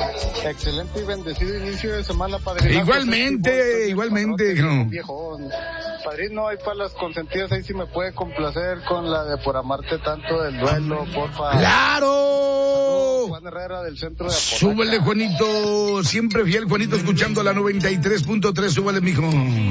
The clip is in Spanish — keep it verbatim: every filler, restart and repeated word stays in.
Excelente y bendecido inicio de semana, padrino. Igualmente, igualmente. No. Viejón. Padrino, hay para las consentidas, ahí sí me puede complacer con la de Por Amarte Tanto del duelo, porfa. ¡Claro! Juan Herrera del centro de Apodaca. Súbele, Juanito, siempre fiel, Juanito, escuchando la noventa y tres punto tres, súbele, mijo.